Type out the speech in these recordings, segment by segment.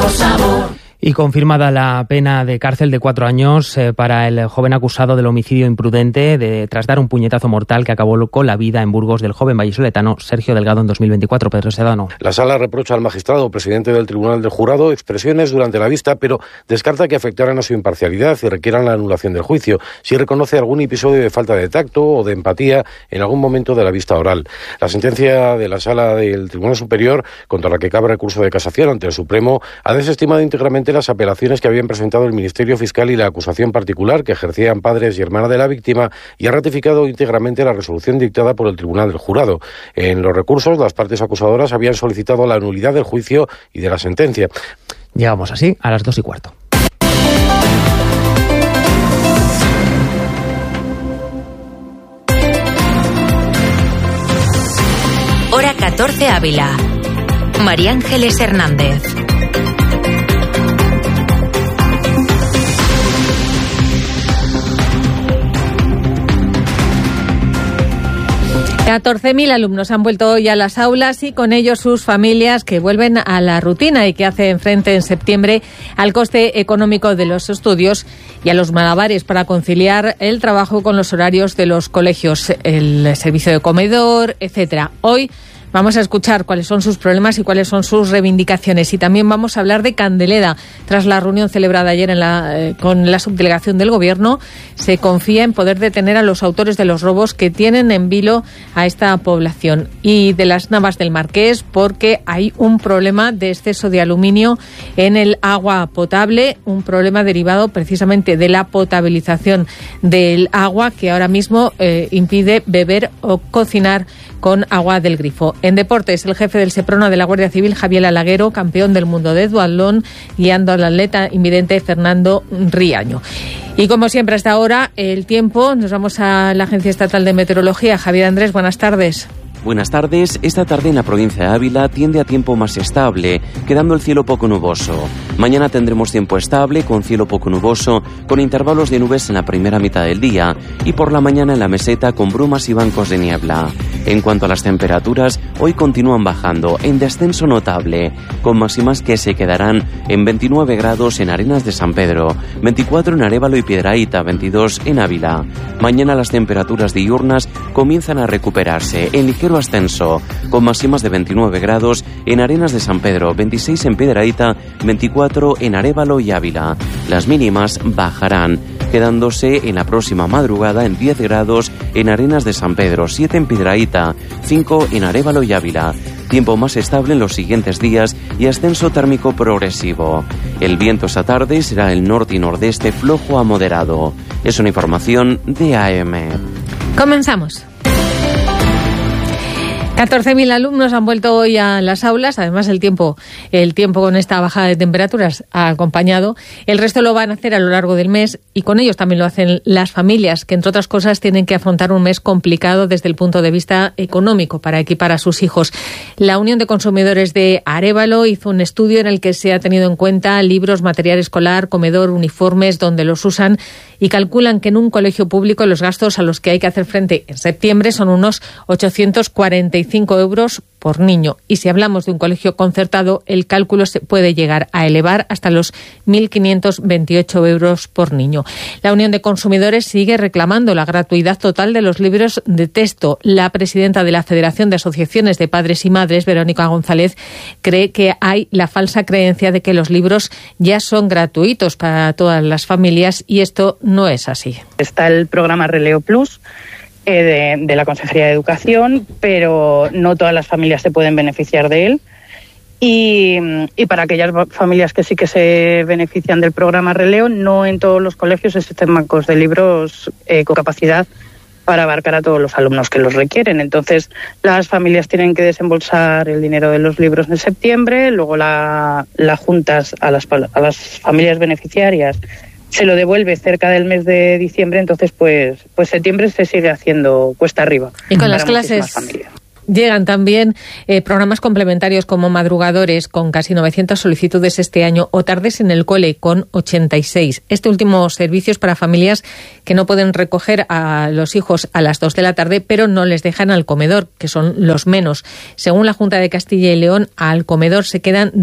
Y confirmada la pena de cárcel de 4 años para el joven acusado del homicidio imprudente tras dar un puñetazo mortal que acabó con la vida en Burgos del joven vallisoletano Sergio Delgado en 2024. Pedro Sedano. La sala reprocha al magistrado, presidente del Tribunal del Jurado, expresiones durante la vista, pero descarta que afectaran a su imparcialidad y requieran la anulación del juicio, si reconoce algún episodio de falta de tacto o de empatía en algún momento de la vista oral. La sentencia de la sala del Tribunal Superior, contra la que cabe recurso de casación ante el Supremo, ha desestimado íntegramente las apelaciones que habían presentado el Ministerio Fiscal y la acusación particular que ejercían padres y hermana de la víctima, y ha ratificado íntegramente la resolución dictada por el Tribunal del Jurado. En los recursos, las partes acusadoras habían solicitado la nulidad del juicio y de la sentencia. Llegamos así a las 2:15. Hora 14 Ávila. María Ángeles Hernández. $14.000 alumnos han vuelto hoy a las aulas y con ellos sus familias que vuelven a la rutina y que hacen frente en septiembre al coste económico de los estudios y a los malabares para conciliar el trabajo con los horarios de los colegios, el servicio de comedor, etcétera. Hoy vamos a escuchar cuáles son sus problemas y cuáles son sus reivindicaciones. Y también vamos a hablar de Candeleda. Tras la reunión celebrada ayer con la subdelegación del Gobierno, se confía en poder detener a los autores de los robos que tienen en vilo a esta población. Y de las Navas del Marqués, porque hay un problema de exceso de aluminio en el agua potable, un problema derivado precisamente de la potabilización del agua que ahora mismo impide beber o cocinar con agua del grifo. En deportes, el jefe del Seprona de la Guardia Civil, Javier Alaguero, campeón del mundo de duatlón, guiando al atleta invidente Fernando Riaño. Y como siempre hasta ahora, el tiempo, nos vamos a la Agencia Estatal de Meteorología. Javier Andrés, buenas tardes. Buenas tardes. Esta tarde en la provincia de Ávila tiende a tiempo más estable, quedando el cielo poco nuboso. Mañana tendremos tiempo estable, con cielo poco nuboso, con intervalos de nubes en la primera mitad del día, y por la mañana en la meseta con brumas y bancos de niebla. En cuanto a las temperaturas, hoy continúan bajando, en descenso notable, con máximas que se quedarán en 29 grados en Arenas de San Pedro, 24 en Arévalo y Piedrahíta, 22 en Ávila. Mañana las temperaturas diurnas comienzan a recuperarse, en ligero ascenso, con máximas de 29 grados en Arenas de San Pedro, 26 en Piedrahíta, 24 en Arévalo y Ávila. Las mínimas bajarán, quedándose en la próxima madrugada en 10 grados en Arenas de San Pedro, 7 en Piedrahíta, 5 en Arévalo y Ávila. Tiempo más estable en los siguientes días y ascenso térmico progresivo. El viento esta tarde será el norte y nordeste flojo a moderado. Es una información de AM. Comenzamos. 14.000 alumnos han vuelto hoy a las aulas. Además, el tiempo con esta bajada de temperaturas ha acompañado. El resto lo van a hacer a lo largo del mes y con ellos también lo hacen las familias, que entre otras cosas tienen que afrontar un mes complicado desde el punto de vista económico para equipar a sus hijos. La Unión de Consumidores de Arévalo hizo un estudio en el que se ha tenido en cuenta libros, material escolar, comedor, uniformes, donde los usan, y calculan que en un colegio público los gastos a los que hay que hacer frente en septiembre son unos 845 euros por niño. Y si hablamos de un colegio concertado, el cálculo se puede llegar a elevar hasta los 1.528 euros por niño. La Unión de Consumidores sigue reclamando la gratuidad total de los libros de texto. La presidenta de la Federación de Asociaciones de Padres y Madres, Verónica González, cree que hay la falsa creencia de que los libros ya son gratuitos para todas las familias y esto no es así. Está el programa Releo Plus, de la Consejería de Educación, pero no todas las familias se pueden beneficiar de él. Y para aquellas familias que sí que se benefician del programa Releo, no en todos los colegios existen bancos de libros con capacidad para abarcar a todos los alumnos que los requieren. Entonces, las familias tienen que desembolsar el dinero de los libros en septiembre, luego la juntas a las familias beneficiarias se lo devuelve cerca del mes de diciembre, entonces pues septiembre se sigue haciendo cuesta arriba. Y con las clases Llegan también programas complementarios como madrugadores, con casi 900 solicitudes este año, o tardes en el cole, con 86. Este último servicio es para familias que no pueden recoger a los hijos a las 2 de la tarde, pero no les dejan al comedor, que son los menos. Según la Junta de Castilla y León, al comedor se quedan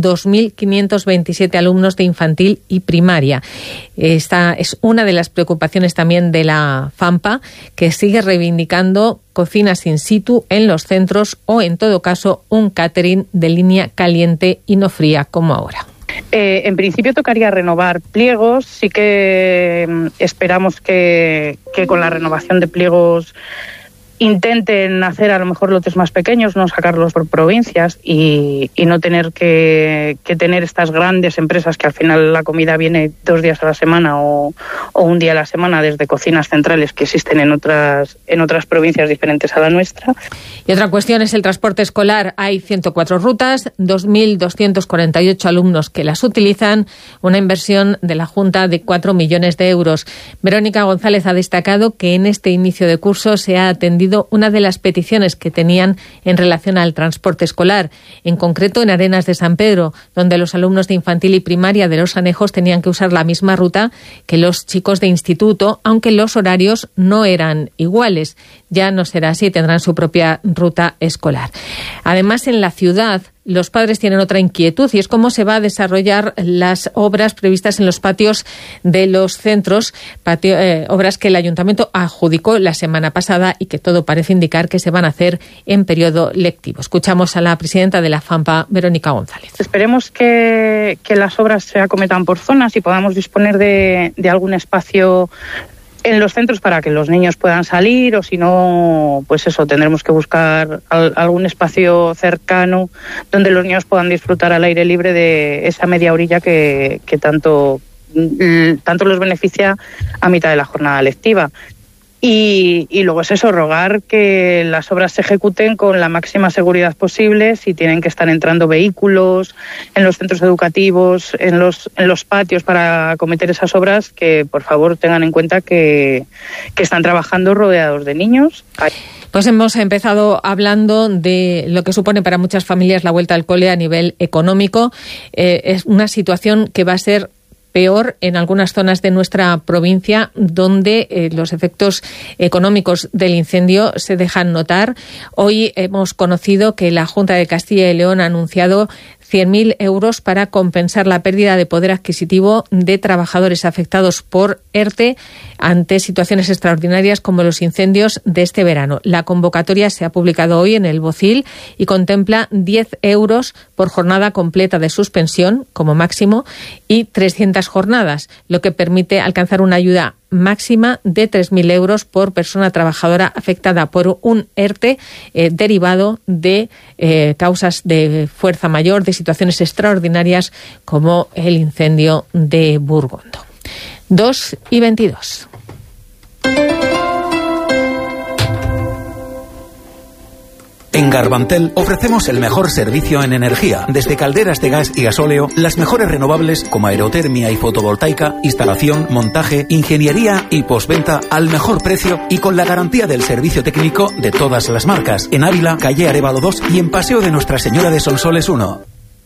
2.527 alumnos de infantil y primaria. Esta es una de las preocupaciones también de la FAMPA, que sigue reivindicando cocinas in situ en los centros o, en todo caso, un catering de línea caliente y no fría como ahora. En principio tocaría renovar pliegos. Sí que esperamos que con la renovación de pliegos intenten hacer a lo mejor lotes más pequeños, no sacarlos por provincias y no tener que tener estas grandes empresas que al final la comida viene 2 días a la semana o un día a la semana desde cocinas centrales que existen en otras provincias diferentes a la nuestra. Y otra cuestión es el transporte escolar. Hay 104 rutas, 2.248 alumnos que las utilizan, una inversión de la Junta de 4 millones de euros. Verónica González ha destacado que en este inicio de curso se ha atendido una de las peticiones que tenían en relación al transporte escolar, en concreto en Arenas de San Pedro, donde los alumnos de infantil y primaria de Los Anejos tenían que usar la misma ruta que los chicos de instituto, aunque los horarios no eran iguales. Ya no será así, tendrán su propia ruta escolar. Además, en la ciudad, los padres tienen otra inquietud y es cómo se va a desarrollar las obras previstas en los patios de los centros, obras que el Ayuntamiento adjudicó la semana pasada y que todo parece indicar que se van a hacer en periodo lectivo. Escuchamos a la presidenta de la FAMPA, Verónica González. Esperemos que las obras se acometan por zonas y podamos disponer de algún espacio en los centros para que los niños puedan salir, o si no, pues eso, tendremos que buscar algún espacio cercano donde los niños puedan disfrutar al aire libre de esa media orilla que tanto los beneficia a mitad de la jornada lectiva. Y luego es eso, rogar que las obras se ejecuten con la máxima seguridad posible. Si tienen que estar entrando vehículos en los centros educativos, en los patios para acometer esas obras, que por favor tengan en cuenta que están trabajando rodeados de niños. Pues hemos empezado hablando de lo que supone para muchas familias la vuelta al cole a nivel económico. Es una situación que va a ser peor en algunas zonas de nuestra provincia, donde los efectos económicos del incendio se dejan notar. Hoy hemos conocido que la Junta de Castilla y León ha anunciado 100.000 euros para compensar la pérdida de poder adquisitivo de trabajadores afectados por ERTE ante situaciones extraordinarias como los incendios de este verano. La convocatoria se ha publicado hoy en el BOCIL y contempla 10 euros por jornada completa de suspensión como máximo y 300 jornadas, lo que permite alcanzar una ayuda máxima de 3.000 euros por persona trabajadora afectada por un ERTE derivado de causas de fuerza mayor, de situaciones extraordinarias como el incendio de Burgondo. 2:22. En Garbantel ofrecemos el mejor servicio en energía, desde calderas de gas y gasóleo, las mejores renovables como aerotermia y fotovoltaica, instalación, montaje, ingeniería y postventa al mejor precio y con la garantía del servicio técnico de todas las marcas. En Ávila, calle Arévalo 2 y en Paseo de Nuestra Señora de Sonsoles 1.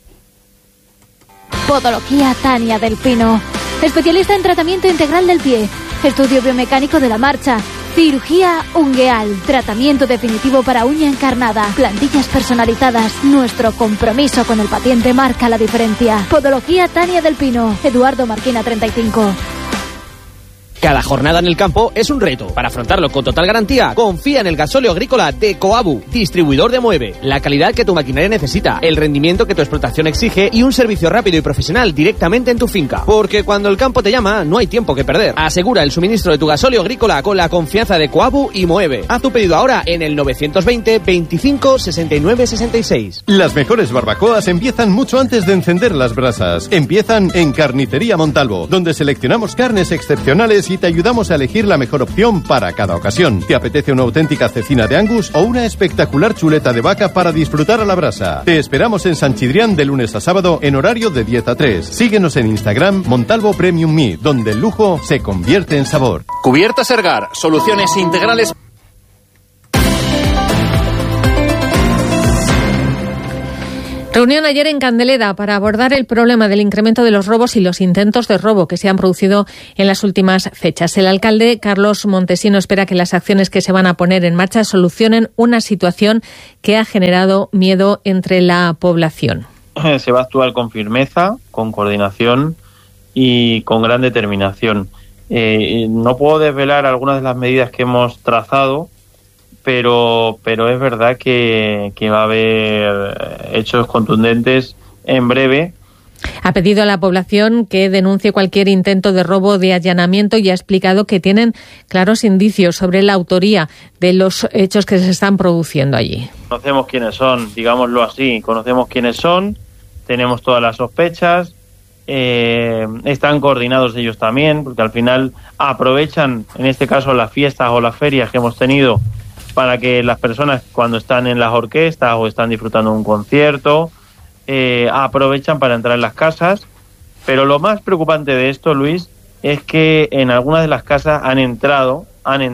Podología Tania del Pino, especialista en tratamiento integral del pie, estudio biomecánico de la marcha, cirugía ungueal, tratamiento definitivo para uña encarnada, plantillas personalizadas. Nuestro compromiso con el paciente marca la diferencia. Podología Tania del Pino, Eduardo Marquina 35. Cada jornada en el campo es un reto. Para afrontarlo con total garantía, confía en el gasóleo agrícola de Coabu, distribuidor de Moeve. La calidad que tu maquinaria necesita, el rendimiento que tu explotación exige y un servicio rápido y profesional directamente en tu finca. Porque cuando el campo te llama, no hay tiempo que perder. Asegura el suministro de tu gasóleo agrícola con la confianza de Coabu y Moeve. Haz tu pedido ahora en el 920 25 69 66. Las mejores barbacoas empiezan mucho antes de encender las brasas. Empiezan en Carnicería Montalvo, donde seleccionamos carnes excepcionales y te ayudamos a elegir la mejor opción para cada ocasión. ¿Te apetece una auténtica cecina de Angus o una espectacular chuleta de vaca para disfrutar a la brasa? Te esperamos en San Chidrián de lunes a sábado en horario de 10 a 3. Síguenos en Instagram Montalvo Premium Meat, donde el lujo se convierte en sabor. Cubiertas Ergar, soluciones integrales. Reunión ayer en Candeleda para abordar el problema del incremento de los robos y los intentos de robo que se han producido en las últimas fechas. El alcalde, Carlos Montesino, espera que las acciones que se van a poner en marcha solucionen una situación que ha generado miedo entre la población. Se va a actuar con firmeza, con coordinación y con gran determinación. No puedo desvelar algunas de las medidas que hemos trazado, pero es verdad que va a haber hechos contundentes en breve. Ha pedido a la población que denuncie cualquier intento de robo, de allanamiento, y ha explicado que tienen claros indicios sobre la autoría de los hechos que se están produciendo allí. Conocemos quiénes son, digámoslo así, conocemos quiénes son, tenemos todas las sospechas, están coordinados ellos también, porque al final aprovechan, en este caso, las fiestas o las ferias que hemos tenido para que las personas, cuando están en las orquestas o están disfrutando de un concierto, aprovechan para entrar en las casas. Pero lo más preocupante de esto, Luis, es que en algunas de las casas han entrado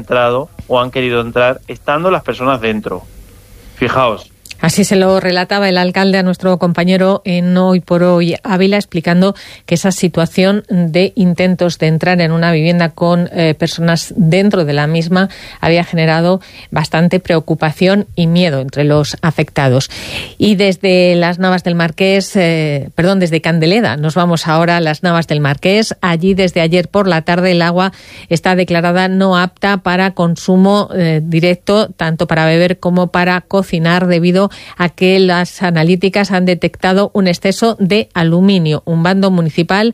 o han querido entrar estando las personas dentro. Fijaos. Así se lo relataba el alcalde a nuestro compañero en Hoy por Hoy Ávila, explicando que esa situación de intentos de entrar en una vivienda con personas dentro de la misma había generado bastante preocupación y miedo entre los afectados. Y desde las Navas del Marqués, desde Candeleda, nos vamos ahora a las Navas del Marqués. Allí desde ayer por la tarde el agua está declarada no apta para consumo directo, tanto para beber como para cocinar, debido a que las analíticas han detectado un exceso de aluminio. Un bando municipal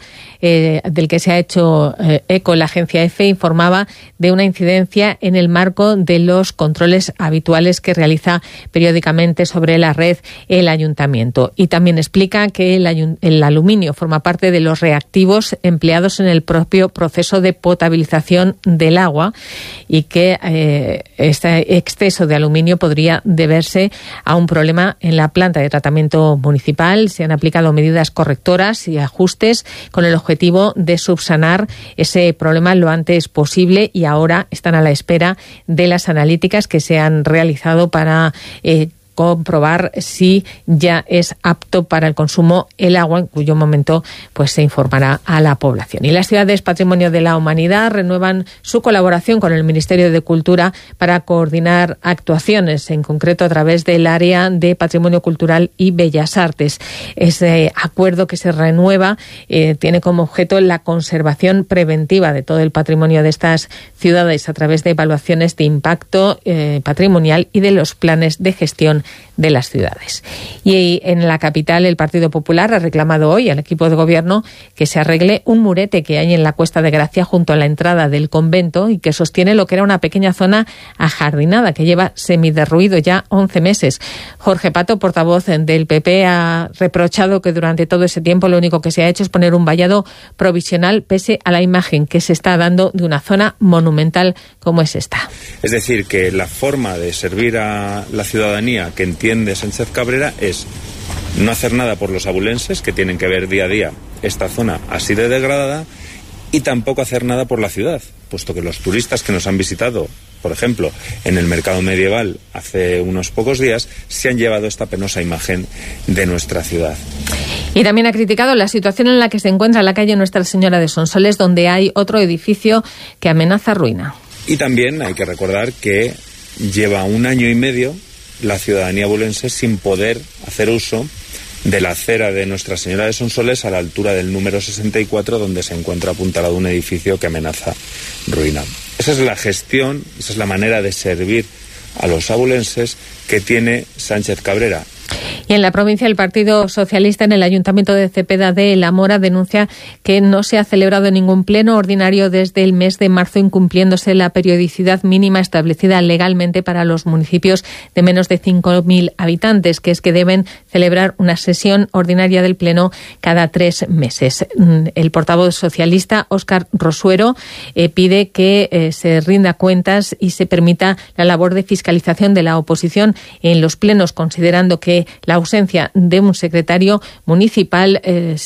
del que se ha hecho eco la agencia EFE informaba de una incidencia en el marco de los controles habituales que realiza periódicamente sobre la red el ayuntamiento. Y también explica que el aluminio forma parte de los reactivos empleados en el propio proceso de potabilización del agua, y que este exceso de aluminio podría deberse a un problema en la planta de tratamiento municipal. Se han aplicado medidas correctoras y ajustes con el objetivo de subsanar ese problema lo antes posible, y ahora están a la espera de las analíticas que se han realizado para comprobar si ya es apto para el consumo el agua, en cuyo momento pues se informará a la población. Y las ciudades Patrimonio de la Humanidad renuevan su colaboración con el Ministerio de Cultura para coordinar actuaciones, en concreto a través del área de Patrimonio Cultural y Bellas Artes. Ese acuerdo que se renueva tiene como objeto la conservación preventiva de todo el patrimonio de estas ciudades a través de evaluaciones de impacto patrimonial y de los planes de gestión de las ciudades. Y en la capital el Partido Popular ha reclamado hoy al equipo de gobierno que se arregle un murete que hay en la Cuesta de Gracia junto a la entrada del convento y que sostiene lo que era una pequeña zona ajardinada que lleva semiderruido ya 11 meses. Jorge Pato, portavoz del PP, ha reprochado que durante todo ese tiempo lo único que se ha hecho es poner un vallado provisional pese a la imagen que se está dando de una zona monumental como es esta. Es decir, que la forma de servir a la ciudadanía que entiende Sánchez Cabrera es no hacer nada por los abulenses, que tienen que ver día a día esta zona así de degradada, y tampoco hacer nada por la ciudad, puesto que los turistas que nos han visitado, por ejemplo, en el mercado medieval hace unos pocos días, se han llevado esta penosa imagen de nuestra ciudad. Y también ha criticado la situación en la que se encuentra la calle Nuestra Señora de Sonsoles, donde hay otro edificio que amenaza ruina. Y también hay que recordar que lleva 1 año y medio la ciudadanía abulense sin poder hacer uso de la acera de Nuestra Señora de Sonsoles a la altura del número 64, donde se encuentra apuntalado un edificio que amenaza ruina. Esa es la gestión, esa es la manera de servir a los abulenses que tiene Sánchez Cabrera. Y en la provincia, el Partido Socialista en el Ayuntamiento de Cepeda de la Mora denuncia que no se ha celebrado ningún pleno ordinario desde el mes de marzo, incumpliéndose la periodicidad mínima establecida legalmente para los municipios de menos de 5.000 habitantes, que es que deben celebrar una sesión ordinaria del pleno cada 3 meses. El portavoz socialista, Óscar Rosuero, pide que se rinda cuentas y se permita la labor de fiscalización de la oposición en los plenos, considerando que la ausencia de un secretario municipal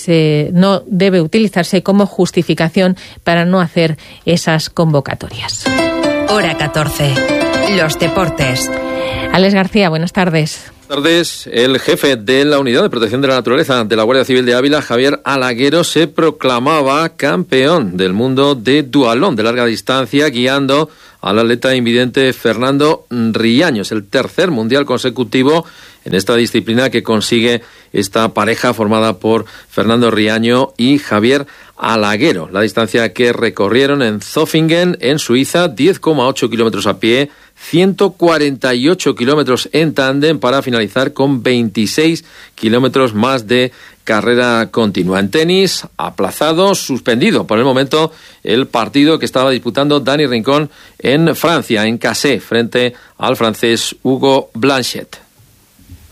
no debe utilizarse como justificación para no hacer esas convocatorias. Hora 14. Los deportes. Alex García, buenas tardes. Buenas tardes. El jefe de la Unidad de Protección de la Naturaleza de la Guardia Civil de Ávila, Javier Alaguero, se proclamaba campeón del mundo de dualón de larga distancia, guiando al atleta invidente Fernando Riaño. Es el tercer mundial consecutivo en esta disciplina que consigue esta pareja formada por Fernando Riaño y Javier Alaguero. La distancia que recorrieron en Zofingen, en Suiza, 10,8 kilómetros a pie, 148 kilómetros en tándem, para finalizar con 26 kilómetros más de carrera continua. En tenis, aplazado, suspendido por el momento el partido que estaba disputando Dani Rincón en Francia, en Cassé, frente al francés Hugo Blanchet.